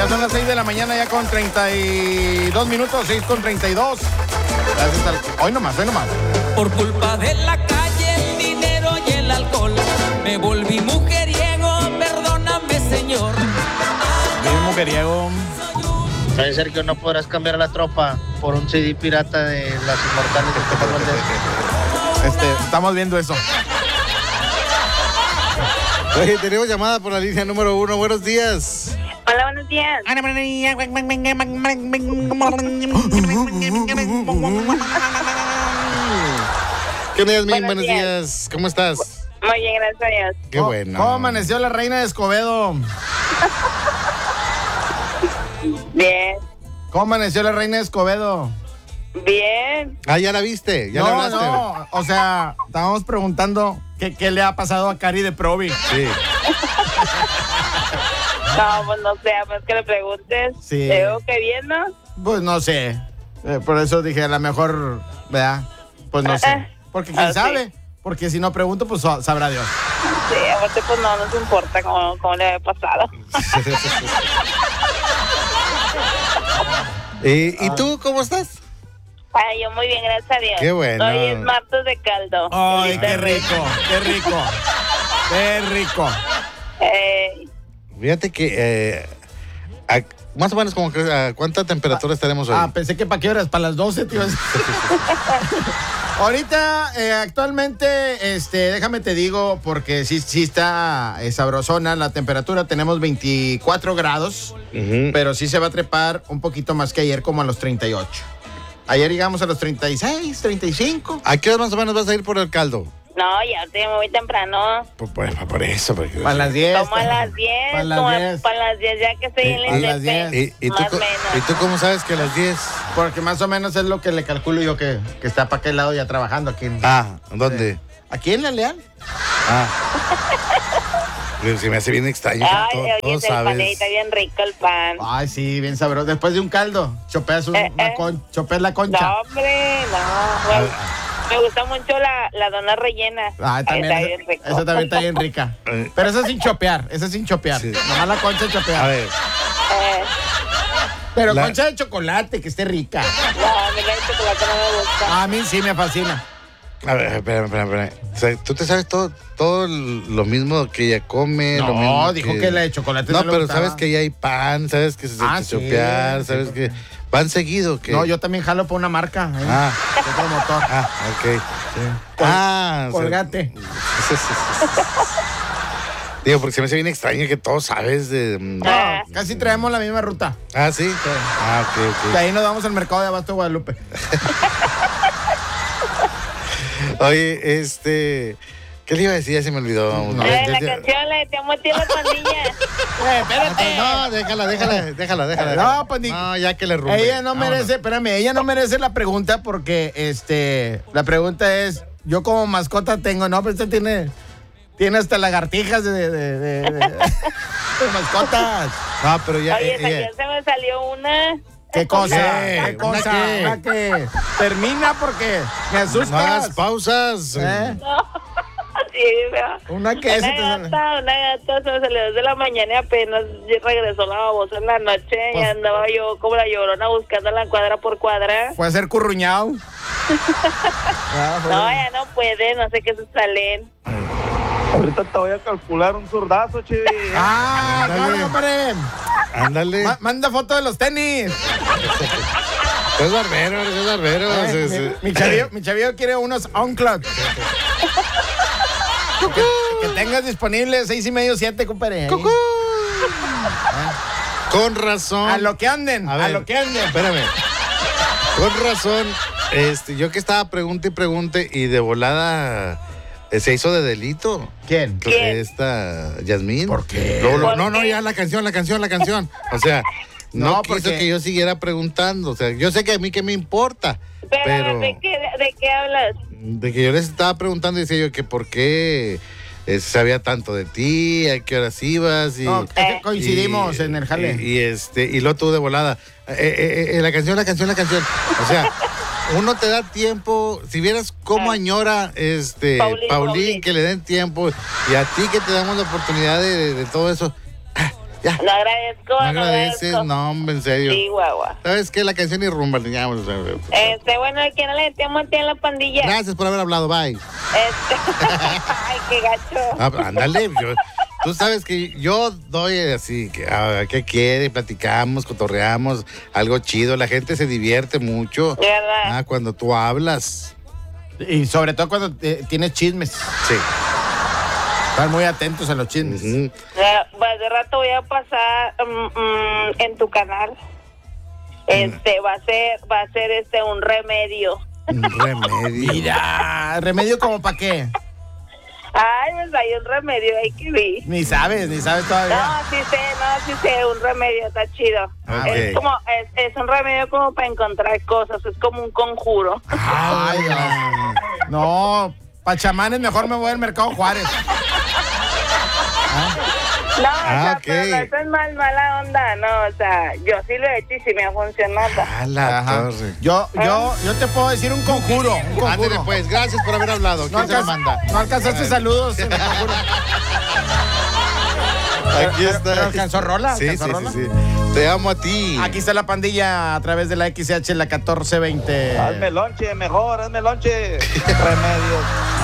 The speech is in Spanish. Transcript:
Ya son las 6 de la mañana, ya con 32 minutos, 6:32. Gracias al... Hoy nomás. Por culpa de la calle, el dinero y el alcohol, me volví mujeriego, perdóname, señor. Bien mujeriego. ¿Sabes, Sergio? No podrás cambiar a la tropa por un CD pirata de Las Inmortales de Tomás Valdés. Estamos viendo eso. Oye, tenemos llamada por la línea número 1. Buenos días. Hola, buenos días. ¿Qué tal, Yasmín? Buenos Buenos días. días. ¿Cómo estás? Muy bien, gracias a Dios. Qué bueno. ¿Cómo amaneció la reina de Escobedo? Bien, ¿Cómo amaneció la reina de Escobedo? bien. Ah, ¿ya la viste? ¿Ya le hablaste? No. O sea, estábamos preguntando qué le ha pasado a Cari de Provi. Sí. No, pues no sé, a menos que le preguntes. Sí. Te veo que bien, ¿no? Pues no sé. Por eso dije, a lo mejor, ¿verdad? Pues no sé. Porque quién sabe. Porque si no pregunto, pues sabrá Dios. Sí, aparte pues no nos importa cómo le había pasado. ¿Y tú cómo estás? Ay, yo muy bien, gracias a Dios. Qué bueno. Hoy es martes de caldo. Ay, qué rico. Qué rico. Fíjate que más o menos como que ¿a cuánta temperatura estaremos hoy? Pensé que para qué horas, para las 12, tío. Ahorita, actualmente, déjame te digo, porque sí está sabrosona la temperatura. Tenemos 24 grados, pero sí se va a trepar un poquito más que ayer, como a los 38. Ayer llegamos a los 36, 35. ¿A qué hora más o menos vas a ir por el caldo? No, ya estoy muy temprano. Por eso. Porque... Para las 10. Como a las 10. Para las 10. Para las 10 ya que estoy en a las el 10. INDEP. ¿Y Más o tú menos. cómo sabes que a las 10? Porque más o menos es lo que le calculo yo que está para aquel lado ya trabajando aquí. ¿Dónde? ¿Aquí en La Leal? Se me hace bien extraño. Ay, oye, el pan está bien rico el pan. Ay, sí, bien sabroso. Después de un caldo, chopeas chopeas la concha. No, hombre, no. Bueno, me gusta mucho la dona rellena. También, está bien rico. esa también está bien rica. Pero esa sin chopear, Sí. Nomás la concha de chopear. A ver. Pero concha de chocolate, que esté rica. No, a mí la de chocolate no me gusta. A mí sí me fascina. A ver, espérame. O sea, ¿tú te sabes todo lo mismo que ella come? No, lo mismo dijo que la de chocolate no le pero gustaba. sabes que ya hay pan, sabes que se sí, chopear, sabes que van seguido. Que... No, yo también jalo por una marca. Otro motor. Ok. Sí. Colgate. Digo, porque se me hace bien extraño que todos sabes de... No, casi traemos la misma ruta. ¿Sí? Ok. De ahí nos vamos al mercado de Abasto de Guadalupe. Oye, ¿qué le iba a decir? Ya se me olvidó. La canción, la de Te amo a ti la pandilla. Espérate. No, déjala. No, pues no, ya que le rumbe. Ella no merece la pregunta porque la pregunta es, yo como mascota tengo, no, pero tiene hasta lagartijas de mascotas. No, pero ya. Oye, ayer se me salió una. ¿Qué cosa? ¿Qué? Una que termina porque me asustas. No hagas pausas. No, sí, ¿verdad? Una Una gata se me salió desde la mañana y apenas regresó la babosa en la noche y andaba yo como la llorona buscándola cuadra por cuadra. Fue a ser curruñado. No, ya no puede, no sé qué se salen. Ahorita te voy a calcular un zurdazo, chivi. Claro, hombre. Ándale. Manda foto de los tenis. Es barbero. Mi chavillo quiere unos OnCloud. que tengas disponible 6:30, 7, compadre. Con razón. A lo que anden. Espérame. Con razón. Yo que estaba pregunte y de volada se hizo de delito. ¿Quién? Esta Yasmín. ¿Por qué? No, ya la canción. O sea, no quiso porque... que yo siguiera preguntando. O sea, yo sé que a mí qué me importa. Pero ¿de qué hablas? De que yo les estaba preguntando y decía yo que por qué sabía tanto de ti, a qué horas ibas. No, es que coincidimos en el jale. Y luego tú de volada. La canción. O sea, uno te da tiempo. Si vieras cómo añora Paulín, que le den tiempo. Y a ti que te damos la oportunidad de todo eso. Ya. No agradezco, No no agradeces, agradezco. no, hombre, en serio. Sí, guagua. ¿Sabes qué? La canción y rumba. Ya, Bueno, ¿quién le metemos a ti en la pandilla? gracias por haber hablado, bye. Ay, qué gacho. Ándale, tú sabes que yo doy así, ¿qué quiere? Platicamos, cotorreamos, algo chido. La gente se divierte mucho. ¿Verdad? Cuando tú hablas. Y sobre todo cuando tienes chismes. Sí. Están muy atentos a los chismes. Pues de rato voy a pasar en tu canal. Va a ser un remedio. Un remedio. Mira, ¿remedio como para qué? Ay, pues hay un remedio ahí que vi. Ni sabes todavía. No, sí sé, un remedio, está chido. Ok. Es un remedio como para encontrar cosas, es como un conjuro. Ay, no, pa' chamanes mejor me voy al Mercado Juárez. No, o sea, ok. pero no eso es mala onda, no, o sea, yo sí lo he hecho y sí me ha funcionado. A la Ajá. torre. Yo te puedo decir un conjuro. Ándale, pues, gracias por haber hablado. ¿Quién se lo manda? No alcanzaste saludos. En el conjuro. Aquí está. ¿Pero alcanzó rola? Sí, ¿Alcanzó rola? sí. Te amo a ti. Aquí está la pandilla a través de la XH, la 1420. Hazme lonche, mejor, hazme lonche. Remedios.